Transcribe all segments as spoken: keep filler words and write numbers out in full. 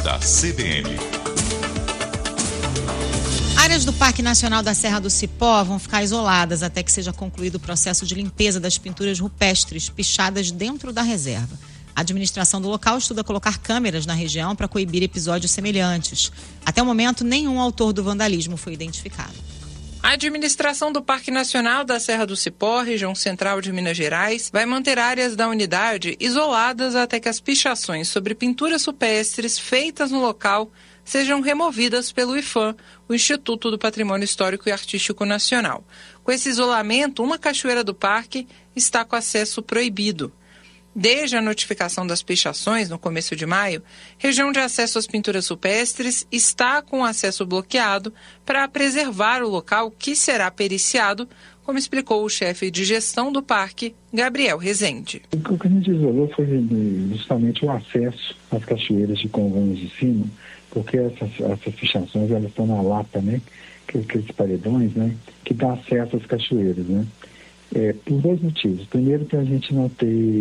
da C B N. Áreas do Parque Nacional da Serra do Cipó vão ficar isoladas até que seja concluído o processo de limpeza das pinturas rupestres pichadas dentro da reserva. A administração do local estuda colocar câmeras na região para coibir episódios semelhantes. Até o momento, nenhum autor do vandalismo foi identificado. A administração do Parque Nacional da Serra do Cipó, região central de Minas Gerais, vai manter áreas da unidade isoladas até que as pichações sobre pinturas rupestres feitas no local sejam removidas pelo I F A M, o Instituto do Patrimônio Histórico e Artístico Nacional. Com esse isolamento, uma cachoeira do parque está com acesso proibido. Desde a notificação das pichações, no começo de maio, região de acesso às pinturas rupestres está com acesso bloqueado para preservar o local, que será periciado, como explicou o chefe de gestão do parque, Gabriel Rezende. O que a gente isolou foi justamente o acesso às cachoeiras de Congonhas de Cima, porque essas, essas pichações elas estão na lata, né? Aqueles paredões, né? Que dá acesso às cachoeiras, né? É, por dois motivos. Primeiro, para a gente não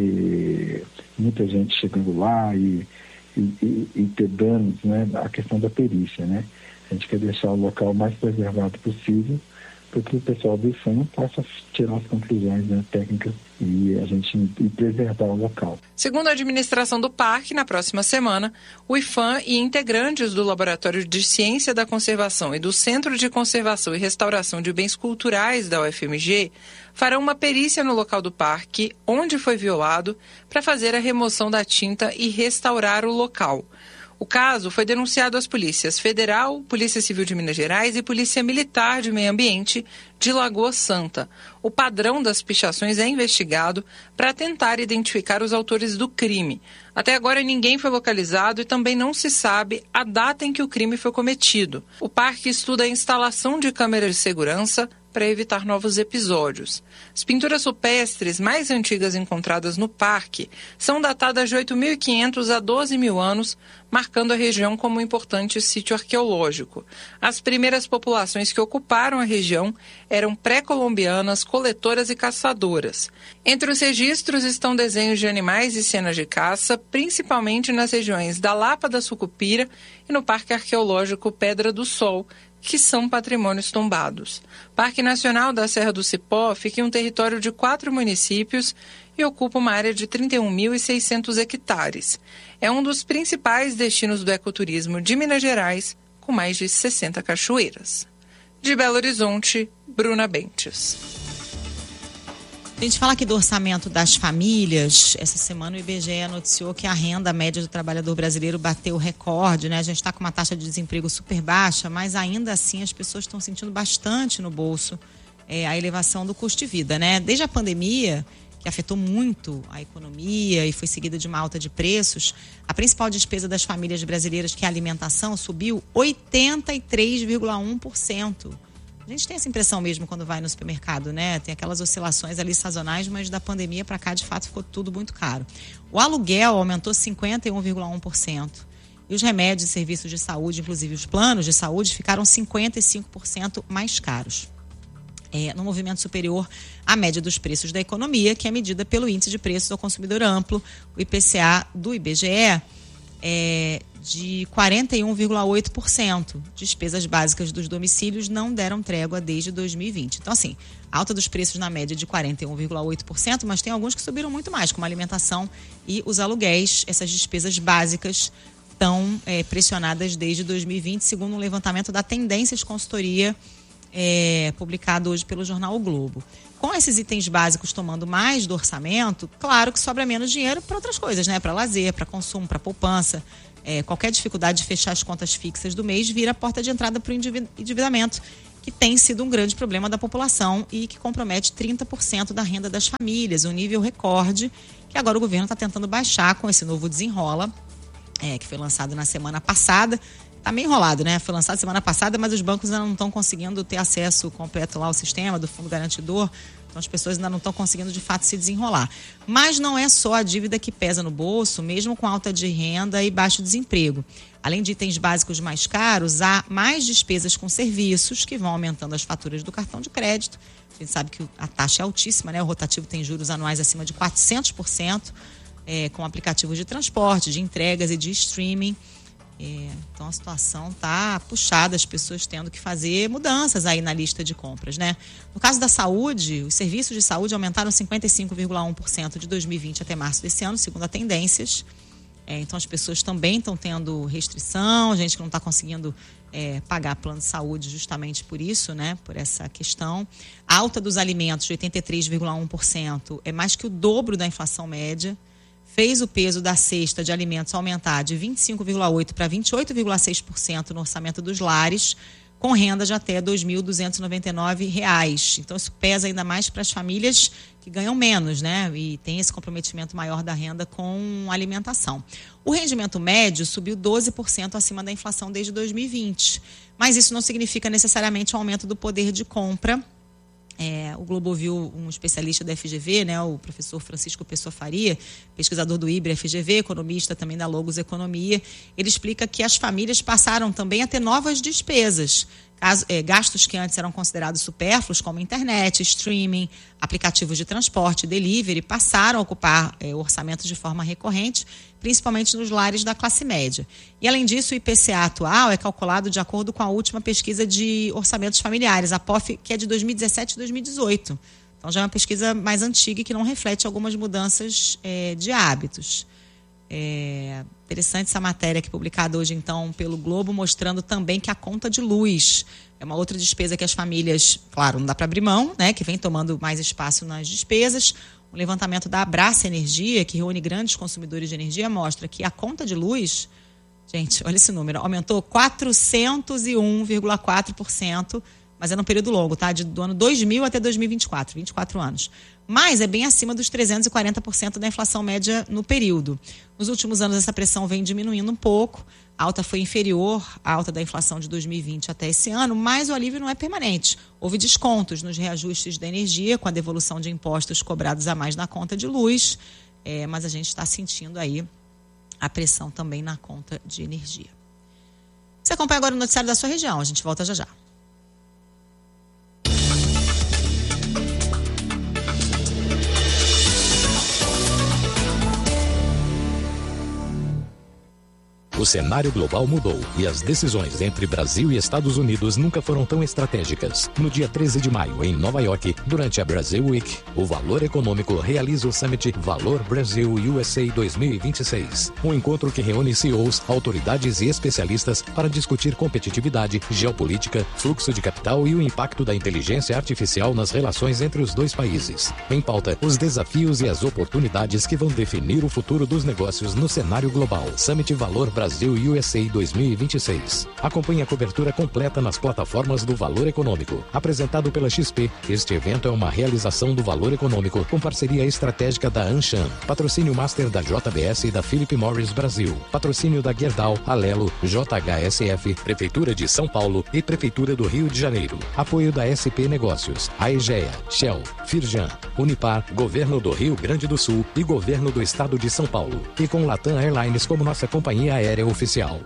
ter muita gente chegando lá e, e, e, e ter danos, né? A questão da perícia, né? A gente quer deixar o local mais preservado possível para que o pessoal do I F A M possa tirar as conclusões, né, técnicas e a gente e preservar o local. Segundo a administração do parque, na próxima semana, o I F A M e integrantes do Laboratório de Ciência da Conservação e do Centro de Conservação e Restauração de Bens Culturais da U F M G farão uma perícia no local do parque, onde foi violado, para fazer a remoção da tinta e restaurar o local. O caso foi denunciado às polícias Federal, Polícia Civil de Minas Gerais e Polícia Militar de Meio Ambiente de Lagoa Santa. O padrão das pichações é investigado para tentar identificar os autores do crime. Até agora ninguém foi localizado e também não se sabe a data em que o crime foi cometido. O parque estuda a instalação de câmeras de segurança para evitar novos episódios. As pinturas rupestres mais antigas encontradas no parque são datadas de oito mil e quinhentos a doze mil anos, marcando a região como um importante sítio arqueológico. As primeiras populações que ocuparam a região eram pré-colombianas, coletoras e caçadoras. Entre os registros estão desenhos de animais e cenas de caça, principalmente nas regiões da Lapa da Sucupira e no Parque Arqueológico Pedra do Sol, que são patrimônios tombados. O Parque Nacional da Serra do Cipó fica em um território de quatro municípios e ocupa uma área de trinta e um mil e seiscentos hectares. É um dos principais destinos do ecoturismo de Minas Gerais, com mais de sessenta cachoeiras. De Belo Horizonte, Bruna Bentes. A gente fala aqui do orçamento das famílias. Essa semana o I B G E noticiou que a renda média do trabalhador brasileiro bateu o recorde, né? A gente está com uma taxa de desemprego super baixa, mas ainda assim as pessoas estão sentindo bastante no bolso é, a elevação do custo de vida, né? Desde a pandemia, que afetou muito a economia e foi seguida de uma alta de preços, a principal despesa das famílias brasileiras, que é a alimentação, subiu oitenta e três vírgula um por cento. A gente tem essa impressão mesmo quando vai no supermercado, né? Tem aquelas oscilações ali sazonais, mas da pandemia para cá, de fato, ficou tudo muito caro. O aluguel aumentou cinquenta e um vírgula um por cento. E os remédios e serviços de saúde, inclusive os planos de saúde, ficaram cinquenta e cinco por cento mais caros. É, no movimento superior à média dos preços da economia, que é medida pelo Índice de Preços ao Consumidor Amplo, o I P C A do I B G E, é de quarenta e um vírgula oito por cento. Despesas básicas dos domicílios não deram trégua desde dois mil e vinte. Então, assim, alta dos preços na média de quarenta e um vírgula oito por cento, mas tem alguns que subiram muito mais, como a alimentação e os aluguéis. Essas despesas básicas estão é, pressionadas desde dois mil e vinte, segundo um levantamento da Tendências Consultoria, é, publicado hoje pelo jornal O Globo. Com esses itens básicos tomando mais do orçamento, claro que sobra menos dinheiro para outras coisas, né? Para lazer, para consumo, para poupança. É, qualquer dificuldade de fechar as contas fixas do mês vira a porta de entrada para o endividamento, que tem sido um grande problema da população e que compromete trinta por cento da renda das famílias, um nível recorde que agora o governo está tentando baixar com esse novo desenrola, é, que foi lançado na semana passada. Está meio enrolado, né? Foi lançado semana passada, mas os bancos ainda não estão conseguindo ter acesso completo lá ao sistema do Fundo Garantidor. Então as pessoas ainda não estão conseguindo de fato se desenrolar. Mas não é só a dívida que pesa no bolso, mesmo com alta de renda e baixo desemprego. Além de itens básicos mais caros, há mais despesas com serviços que vão aumentando as faturas do cartão de crédito. A gente sabe que a taxa é altíssima, né? O rotativo tem juros anuais acima de quatrocentos por cento, é, com aplicativos de transporte, de entregas e de streaming. É, então a situação está puxada, as pessoas tendo que fazer mudanças aí na lista de compras, né? No caso da saúde, os serviços de saúde aumentaram cinquenta e cinco vírgula um por cento de dois mil e vinte até março desse ano, segundo a Tendências. É, então as pessoas também estão tendo restrição, gente que não está conseguindo é, pagar plano de saúde justamente por isso, né? Por essa questão. A alta dos alimentos de oitenta e três vírgula um por cento é mais que o dobro da inflação média. Fez o peso da cesta de alimentos aumentar de vinte e cinco vírgula oito por cento para vinte e oito vírgula seis por cento no orçamento dos lares, com renda de até dois mil duzentos e noventa e nove reais. Então, isso pesa ainda mais para as famílias que ganham menos, né? E tem esse comprometimento maior da renda com alimentação. O rendimento médio subiu doze por cento acima da inflação desde dois mil e vinte. Mas isso não significa necessariamente um aumento do poder de compra. É, o Globo ouviu um especialista da F G V, né, o professor Francisco Pessoa Faria, pesquisador do I B R A F G V, economista também da Logos Economia. Ele explica que as famílias passaram também a ter novas despesas. Caso, é, gastos que antes eram considerados supérfluos, como internet, streaming, aplicativos de transporte, delivery, passaram a ocupar é, o orçamento de forma recorrente, principalmente nos lares da classe média. E, além disso, o I P C A atual é calculado de acordo com a última pesquisa de orçamentos familiares, a P O F, que é de dois mil e dezessete e dois mil e dezoito. Então, já é uma pesquisa mais antiga e que não reflete algumas mudanças é, de hábitos. É interessante essa matéria aqui publicada hoje, então, pelo Globo, mostrando também que a conta de luz é uma outra despesa que as famílias, claro, não dá para abrir mão, né, que vem tomando mais espaço nas despesas. O levantamento da Abraça Energia, que reúne grandes consumidores de energia, mostra que a conta de luz, gente, olha esse número, aumentou quatrocentos e um vírgula quatro por cento, mas é num período longo, tá? De, do ano dois mil até dois mil e vinte e quatro, vinte e quatro anos. Mas é bem acima dos trezentos e quarenta por cento da inflação média no período. Nos últimos anos, essa pressão vem diminuindo um pouco. A alta foi inferior à alta da inflação de dois mil e vinte até esse ano, mas o alívio não é permanente. Houve descontos nos reajustes da energia, com a devolução de impostos cobrados a mais na conta de luz, é, mas a gente está sentindo aí a pressão também na conta de energia. Você acompanha agora o noticiário da sua região. A gente volta já já. O cenário global mudou e as decisões entre Brasil e Estados Unidos nunca foram tão estratégicas. No dia treze de maio, em Nova York, durante a Brasil Week, o Valor Econômico realiza o Summit Valor Brasil U S A dois mil e vinte e seis. Um encontro que reúne C E Os, autoridades e especialistas para discutir competitividade, geopolítica, fluxo de capital e o impacto da inteligência artificial nas relações entre os dois países. Em pauta, os desafios e as oportunidades que vão definir o futuro dos negócios no cenário global. Summit Valor Brasil Brasil U S A dois mil e vinte e seis. Acompanhe a cobertura completa nas plataformas do Valor Econômico. Apresentado pela X P, este evento é uma realização do Valor Econômico com parceria estratégica da Anshan, patrocínio master da J B S e da Philip Morris Brasil, patrocínio da Gerdau, Alelo, J H S F, Prefeitura de São Paulo e Prefeitura do Rio de Janeiro. Apoio da S P Negócios, Aegea, Shell, Firjan, Unipar, Governo do Rio Grande do Sul e Governo do Estado de São Paulo. E com Latam Airlines como nossa companhia aérea oficial.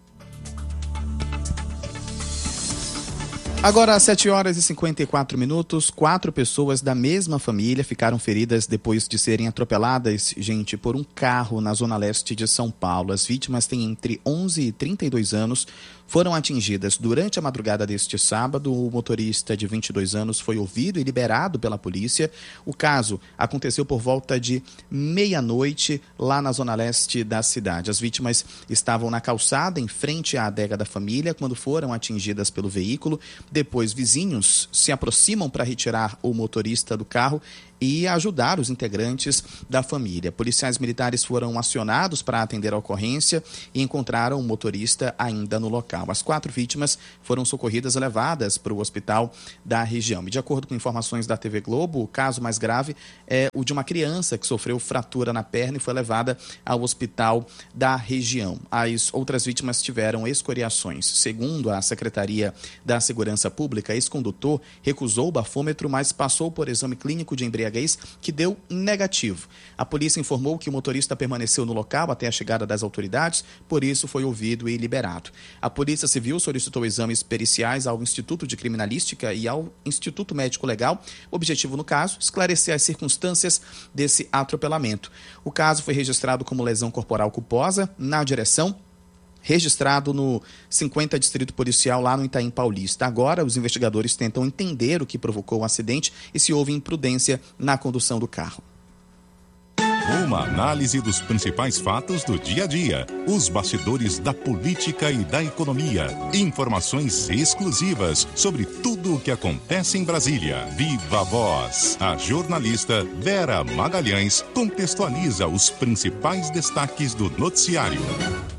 Agora às sete horas e cinquenta e quatro minutos, quatro pessoas da mesma família ficaram feridas depois de serem atropeladas, gente, por um carro na zona leste de São Paulo. As vítimas têm entre onze e trinta e dois anos, foram atingidas durante a madrugada deste sábado. O motorista de vinte e dois anos foi ouvido e liberado pela polícia. O caso aconteceu por volta de meia-noite lá na zona leste da cidade. As vítimas estavam na calçada em frente à adega da família quando foram atingidas pelo veículo. Depois, vizinhos se aproximam para retirar o motorista do carro e ajudar os integrantes da família. Policiais militares foram acionados para atender a ocorrência e encontraram o motorista ainda no local. As quatro vítimas foram socorridas e levadas para o hospital da região. E de acordo com informações da T V Globo, o caso mais grave é o de uma criança que sofreu fratura na perna e foi levada ao hospital da região. As outras vítimas tiveram escoriações. Segundo a Secretaria da Segurança Pública, esse condutor recusou o bafômetro, mas passou por exame clínico de embriaguez que deu negativo. A polícia informou que o motorista permaneceu no local até a chegada das autoridades, por isso foi ouvido e liberado. A Polícia Civil solicitou exames periciais ao Instituto de Criminalística e ao Instituto Médico Legal. O objetivo, no caso, esclarecer as circunstâncias desse atropelamento. O caso foi registrado como lesão corporal culposa na direção registrado no cinquenta Distrito Policial, lá no Itaim Paulista. Agora, os investigadores tentam entender o que provocou o acidente e se houve imprudência na condução do carro. Uma análise dos principais fatos do dia a dia, os bastidores da política e da economia, informações exclusivas sobre tudo o que acontece em Brasília. Viva a Voz! A jornalista Vera Magalhães contextualiza os principais destaques do noticiário.